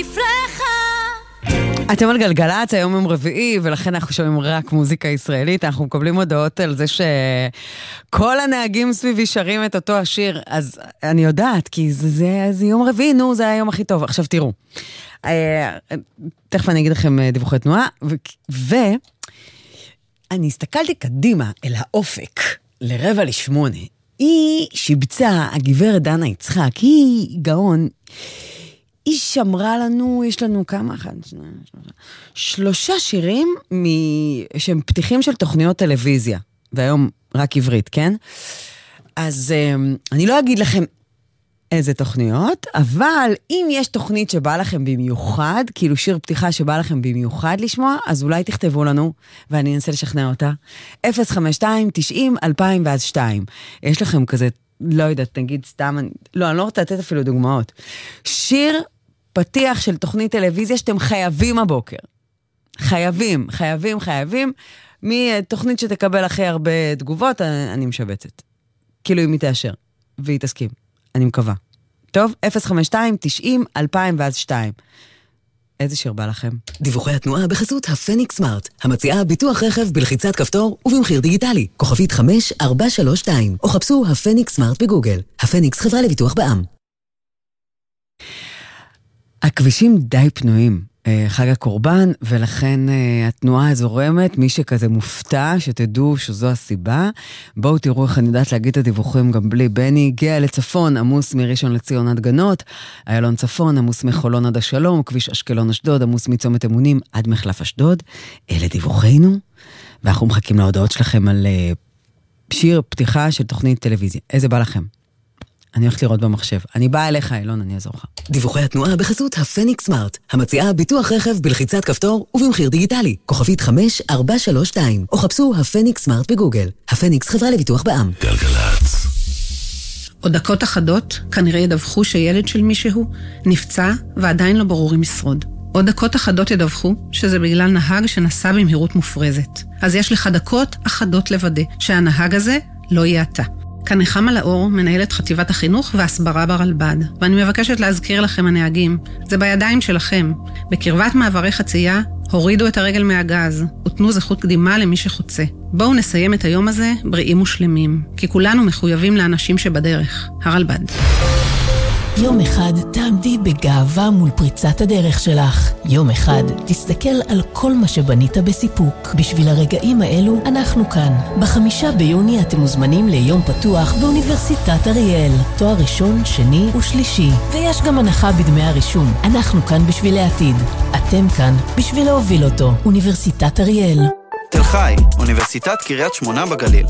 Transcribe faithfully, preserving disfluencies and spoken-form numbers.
ספרך. אתם על גלגלצ, היום יום רביעי, ולכן אנחנו שומעים רק מוזיקה ישראלית. אנחנו מקבלים הודעות על זה שכל הנהגים סביבי שרים את אותו השיר, אז אני יודעת, כי זה, זה, זה יום רביעי, נו, זה היום הכי טוב. עכשיו תראו, תכף אני אגיד לכם דיווחי תנועה, ואני הסתכלתי קדימה אל האופק, לרבע לשמונה. היא שיבצה, הגברת דנה יצחק, היא גאון, היא שמרה לנו, יש לנו כמה, אחד, שני, שלושה, שלושה שירים מ... שהם פתיחים של תוכניות טלוויזיה, והיום רק עברית, כן? אז אני לא אגיד לכם איזה תוכניות, אבל אם יש תוכנית שבאה לכם במיוחד, כאילו שיר פתיחה שבאה לכם במיוחד לשמוע, אז אולי תכתבו לנו, ואני אנסה לשכנע אותה. אפס חמש שתיים תשעים אלפיים ואז שתיים. יש לכם כזה, לא יודעת, נגיד סתם, לא, אני לא רוצה לתת אפילו דוגמאות. שיר פתיח של תוכנית טלוויזיה שאתם חייבים הבוקר. חייבים, חייבים, חייבים. מתוכנית שתקבל הכי הרבה תגובות, אני משבצת. כאילו אם היא תאשר, והיא תסכים. אני מקווה. טוב, אפס חמש שתיים תשעים אלפיים ואז שתיים. איזה שיר בא לכם? דיווחי התנועה בחסות הפניקס סמארט, המציעה ביטוח רכב בלחיצת כפתור ובמחיר דיגיטלי. כוכבית חמש ארבע שלוש שתיים, או חפשו הפניקס סמארט בגוגל. הפניקס חברה לביטוח בע"מ. הכבישים די פנויים. חג הקורבן, ולכן התנועה זורמת, מי שכזה מופתע, שתדעו שזו הסיבה. בואו תראו איך אני יודעת להגיד את הדיווחים גם בלי בני. הגיע לצפון, עמוס מראשון לציון עד גנות, איילון צפון, עמוס מחולון עד השלום, כביש אשקלון אשדוד, עמוס מצומת אמונים עד מחלף אשדוד. אלה דיווחינו, ואנחנו מחכים להודעות שלכם על שיר פתיחה של תוכנית טלוויזיה. איזה בא לכם? אני הולכת לראות במחשב. אני באה אליך, אילון, אני אעזור לך. דיווחי התנועה בחסות הפניקס סמארט, המציעה ביטוח רכב בלחיצת כפתור ובמחיר דיגיטלי. כוכבית חמש ארבע שלוש שתיים, או חפשו הפניקס סמארט בגוגל. הפניקס חברה לביטוח בע"מ. גלגלצ. עוד דקות אחדות כנראה ידווחו שילד של מישהו נפצע ועדיין לא ברור אם ישרוד. עוד דקות אחדות ידווחו שזה בגלל נהג שנסע במהירות מופרזת. אז יש לך דקות אחדות לוודא שהנהג הזה לא יהיה אתה. כאן נחמה לאור, מנהלת חטיבת החינוך והסברה ברלב"ד, ואני מבקשת להזכיר לכם הנהגים, זה בידיים שלכם. בקרבת מעברי חצייה, הורידו את הרגל מהגז, ותנו זכות קדימה למי שחוצה. בואו נסיים את היום הזה בריאים ושלמים, כי כולנו מחויבים לאנשים שבדרך. הרלב"ד. יום אחד תעמדי בגאווה מול פריצת הדרך שלך. יום אחד תסתכל על כל מה שבנית בסיפוק. בשביל הרגעים האלו אנחנו כאן. בחמישה ביוני אתם מוזמנים ליום פתוח באוניברסיטת אריאל. תואר ראשון, שני ושלישי. ויש גם הנחה בדמי הרישום. אנחנו כאן בשביל העתיד. אתם כאן בשביל להוביל אותו. אוניברסיטת אריאל. תל חי, אוניברסיטת קריית שמונה בגליל.